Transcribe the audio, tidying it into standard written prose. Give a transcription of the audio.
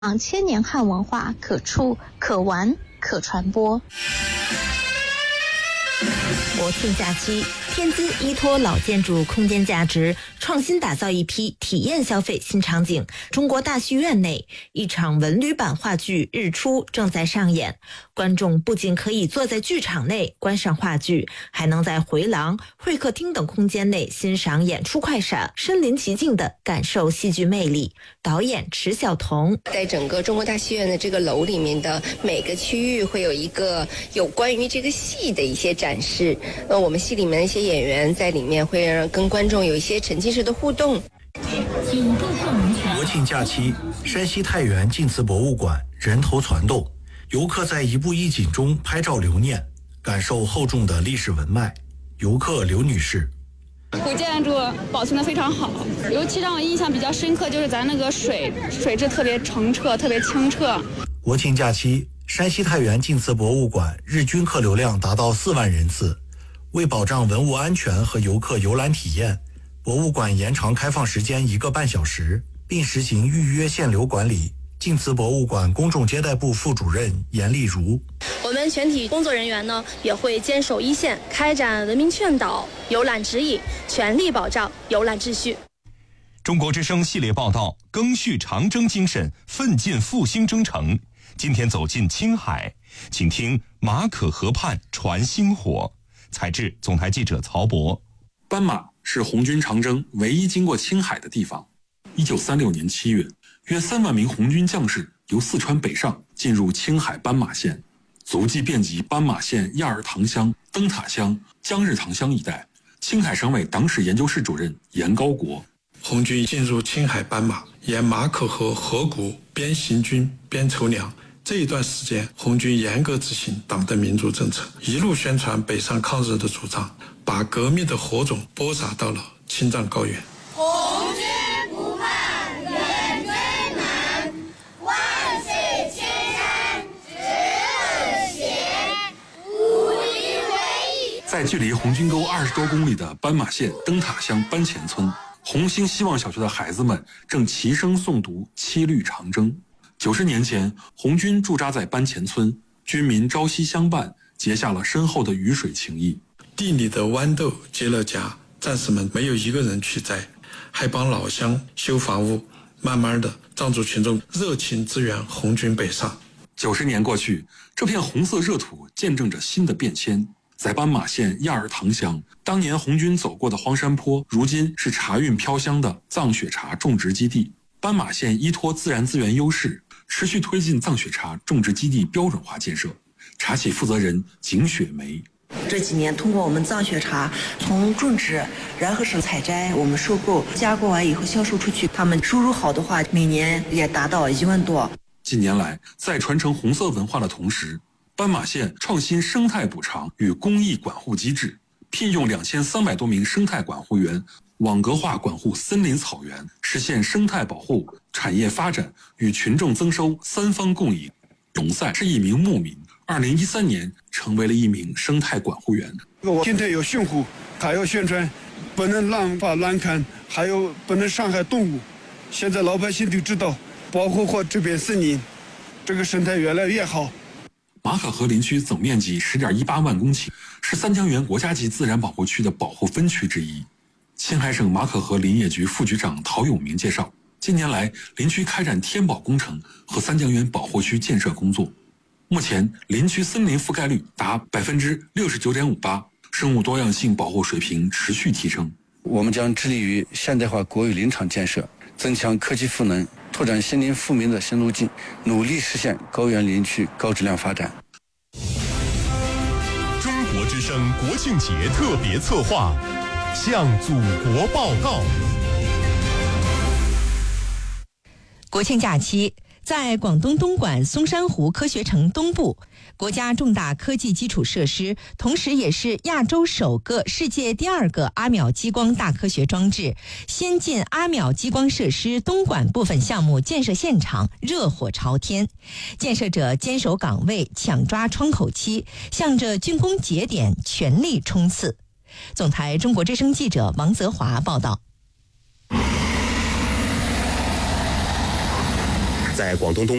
千年汉文化可触、可玩、可传播。 国庆假期，天津依托老建筑空间价值，创新打造一批体验消费新场景。中国大戏院内，一场文旅版话剧《日出》正在上演，观众不仅可以坐在剧场内观赏话剧，还能在回廊、会客厅等空间内欣赏演出快闪，身临其境地感受戏剧魅力。导演迟晓彤在整个中国大戏院的这个楼里面的每个区域会有一个有关于这个戏的一些展示，我们戏里面的一些演员在里面会让跟观众有一些沉浸式的互动。 国庆假期，山西太原晋祠博物馆人头攒动，游客在一步一景中拍照留念，感受厚重的历史文脉。游客刘女士： 古建筑保存得非常好，尤其让我印象比较深刻就是咱那个水质特别澄澈，特别清澈。 国庆假期，山西太原晋祠博物馆日均客流量达到4万人次。为保障文物安全和游客游览体验，博物馆延长开放时间1个半小时，并实行预约限流管理。晋祠博物馆公众接待部副主任严丽如： 我们全体工作人员呢，也会坚守一线，开展文明劝导、游览指引，全力保障游览秩序。 中国之声系列报道：赓续长征精神，奋进复兴征程。今天走进青海，请听马可河畔传星火。采制总台记者曹博。 斑马是红军长征唯一经过青海的地方。1936年7月，约3万名红军将士由四川北上，进入青海斑马县，足迹遍及斑马县亚尔塘乡、灯塔乡、江日塘乡一带。青海省委党史研究室主任严高国： 红军进入青海斑马，沿马可河河谷边行军边筹粮。这一段时间，红军严格执行党的民主政策，一路宣传北上抗日的主张，把革命的火种播撒到了青藏高原。 红军不怕远征难，万水千山只险，无以为义。 在距离红军沟20多公里的斑马县灯塔乡班前村，红星希望小学的孩子们正齐声诵读七律长征。90年前，红军驻扎在班前村，军民朝夕相伴，结下了深厚的鱼水情谊。 地里的豌豆结了荚，战士们没有一个人去摘，还帮老乡修房屋。慢慢的，藏族群众热情支援红军北上。 90年过去，这片红色热土见证着新的变迁。在斑马县亚尔塘乡，当年红军走过的荒山坡，如今是茶韵飘香的藏雪茶种植基地。斑马县依托自然资源优势，持续推进藏雪茶种植基地标准化建设。茶企负责人景雪梅： 这几年通过我们藏雪茶从种植，然后是采摘，我们收购，加工完以后销售出去，他们收入好的话，每年也达到1万多。 近年来，在传承红色文化的同时，斑马县创新生态补偿与公益管护机制，聘用2300多名生态管护员，网格化管护森林草原，实现生态保护、产业发展与群众增收3方共赢。董赛是一名牧民，2013年成为了一名生态管护员。 今天有巡护，他要宣传不能滥伐滥砍，还有不能伤害动物。现在老百姓都知道保护好这片森林，这个生态越来越好。 马可河林区总面积10.18万公顷，是三江源国家级自然保护区的保护分区之一。青海省马可河林业局副局长陶永明介绍，近年来林区开展天保工程和三江源保护区建设工作，目前林区森林覆盖率达69.58%，生物多样性保护水平持续提升。 我们将致力于现代化国有林场建设，增强科技赋能，拓展森林富民的新路径，努力实现高原林区高质量发展。 中国之声国庆节特别策划，向祖国报告。 国庆假期，在广东东莞松山湖科学城东部，国家重大科技基础设施，同时也是亚洲首个、世界第2个阿秒激光大科学装置——先进阿秒激光设施东莞部分项目建设现场热火朝天，建设者坚守岗位，抢抓窗口期，向着竣工节点全力冲刺。总台中国之声记者王泽华报道。 在广东东